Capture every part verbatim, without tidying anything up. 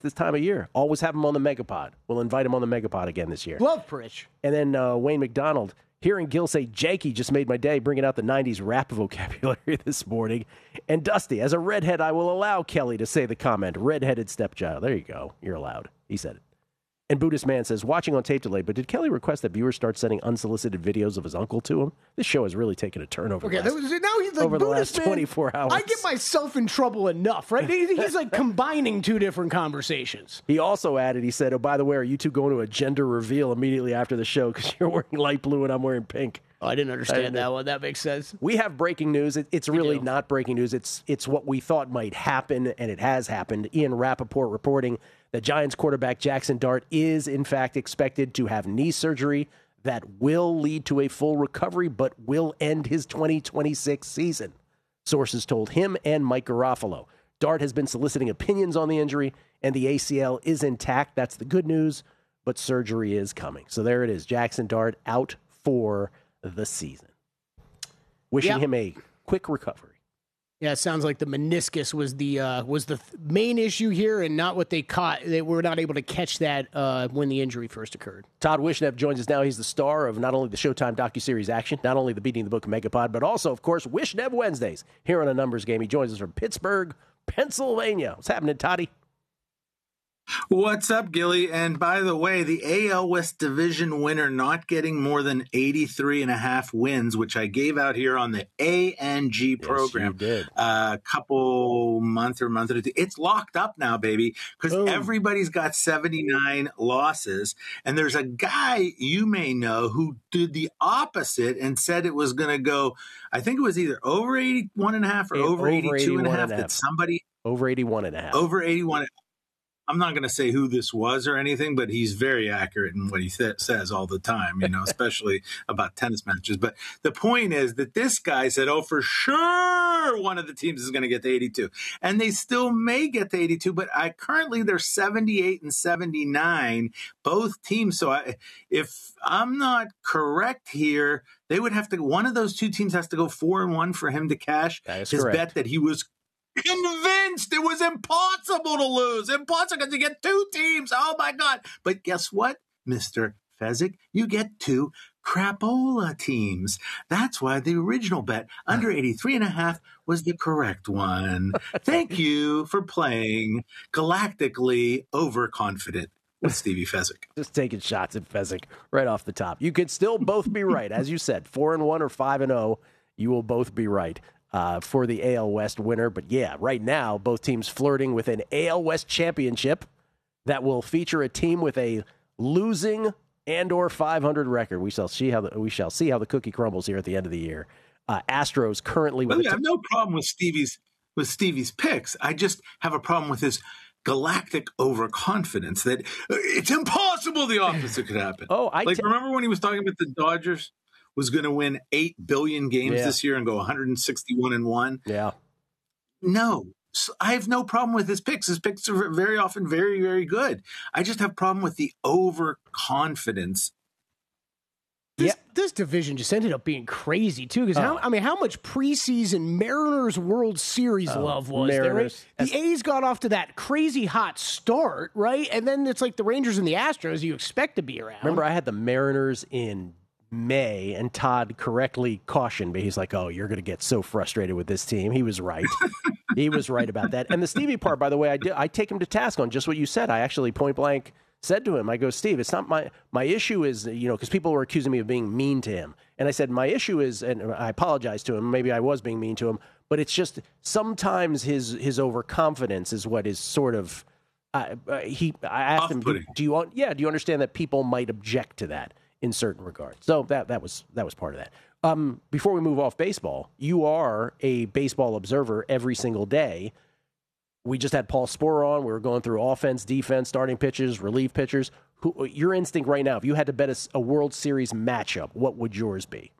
this time of year. Always have him on the Megapod. We'll invite him on the Megapod again this year. Love Pritch. And then uh, Wayne McDonald, hearing Gil say Janky just made my day, bringing out the nineties rap vocabulary this morning. And Dusty, as a redhead, I will allow Kelly to say the comment, redheaded stepchild. There you go. You're allowed. He said it. And Buddhist Man says, watching on tape delay, but did Kelly request that viewers start sending unsolicited videos of his uncle to him? This show has really taken a turn over, Okay, the last, that was, now he's like, over the Buddhist last Man, twenty-four hours. I get myself in trouble enough, right? He- He's like combining two different conversations. He also added, he said, oh, by the way, are you two going to a gender reveal immediately after the show because you're wearing light blue and I'm wearing pink? Oh, I didn't understand I didn't- that one. That makes sense. We have breaking news. It, it's really do. not breaking news. It's it's what we thought might happen, and it has happened. Ian Rappaport reporting that Giants quarterback Jackson Dart is, in fact, expected to have knee surgery that will lead to a full recovery, but will end his twenty twenty-six season. Sources told him and Mike Garofalo. Dart has been soliciting opinions on the injury, and the A C L is intact. That's the good news, but surgery is coming. So there it is. Jackson Dart out for the season. Wishing Yeah. him a quick recovery. Yeah, it sounds like the meniscus was the uh, was the th- main issue here, and not what they caught. They were not able to catch that uh, when the injury first occurred. Todd Wishnev joins us now. He's the star of not only the Showtime docuseries Action, not only the Beating the Book Megapod, but also, of course, Wishnev Wednesdays here on A Numbers Game. He joins us from Pittsburgh, Pennsylvania. What's happening, Toddy? What's up, Gilly? And by the way, the A L West Division winner not getting more than eighty-three and a half wins, which I gave out here on the A N G program yes, a uh, couple months or month or two. It's locked up now, baby, because everybody's got seventy-nine losses. And there's a guy you may know who did the opposite and said it was going to go, I think it was either over eighty-one and a half or Hey, over, over eighty-two and a half. and a half. That somebody Over eighty-one and a half. over eighty-one. I'm not going to say who this was or anything, but he's very accurate in what he th- says all the time, you know, especially about tennis matches. But the point is that this guy said, oh, for sure one of the teams is going to get to eighty-two. And they still may get to eighty-two, but I currently they're seventy-eight and seventy-nine, both teams. So I, if I'm not correct here, they would have to, one of those two teams has to go four and one for him to cash That is his correct. bet that he was convinced it was impossible to lose. Impossible because you get two teams. Oh, my God. But guess what, Mister Fezzik? You get two crapola teams. That's why the original bet under eighty-three and a half was the correct one. Thank you for playing galactically overconfident with Stevie Fezzik. Just taking shots at Fezzik right off the top. You could still both be right. As you said, four and one or five and oh, you will both be right. Uh, for the A L West winner. But yeah, right now, both teams flirting with an A L West championship that will feature a team with a losing and or five hundred record. We shall see how the, we shall see how the cookie crumbles here at the end of the year. Uh, Astros currently with Well, a I have no problem with Stevie's with Stevie's picks. I just have a problem with his galactic overconfidence that uh, it's impossible the opposite could happen. Oh, I like t- remember when he was talking about the Dodgers was going to win eight billion games Yeah. this year and go one hundred sixty-one and one. Yeah. No, so I have no problem with his picks. His picks are very often very, very good. I just have a problem with the overconfidence. This, Yeah. this division just ended up being crazy too. Because how Oh. I mean, how much preseason Mariners World Series Oh, love was there? Mariners. Right? The A's got off to that crazy hot start, right? And then it's like the Rangers and the Astros you expect to be around. Remember, I had the Mariners in May, and Todd correctly cautioned me. He's like, oh, you're going to get so frustrated with this team. He was right. He was right about that. And the Stevie part, by the way, I, did, I take him to task on just what you said. I actually point blank said to him, I go, Steve, it's not my, my issue is, you know, because people were accusing me of being mean to him. And I said, my issue is, and I apologize to him, maybe I was being mean to him, but it's just sometimes his, his overconfidence is what is sort of, uh, uh, he, I asked him, do, do you want, yeah, do you understand that people might object to that in certain regards? So that, that was, that was part of that. Um, before we move off baseball, you are a baseball observer every single day. We just had Paul Sporer on. We were going through offense, defense, starting pitchers, relief pitchers. Who, your instinct right now, if you had to bet a, a World Series matchup, what would yours be?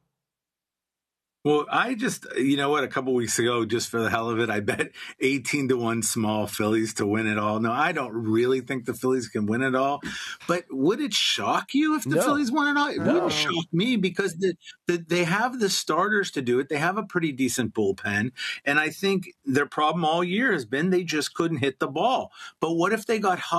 Well, I just, you know what, a couple weeks ago, just for the hell of it, I bet eighteen to one small Phillies to win it all. No, I don't really think the Phillies can win it all, but would it shock you if the No. Phillies won it all? It No. wouldn't shock me because the, the, they have the starters to do it. They have a pretty decent bullpen. And I think their problem all year has been they just couldn't hit the ball. But what if they got hot?